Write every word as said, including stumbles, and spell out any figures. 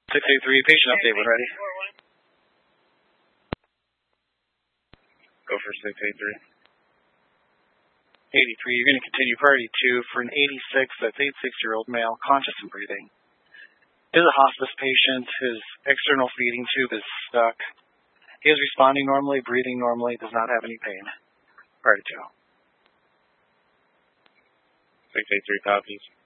six eight three, patient update when ready. Go for six eight three. eighty-three, you're going to continue priority two for an eighty-six, that's eighty-six-year-old male, conscious and breathing. Is a hospice patient. His external feeding tube is stuck. He is responding normally, breathing normally, does not have any pain. Priority two. six eight three copies.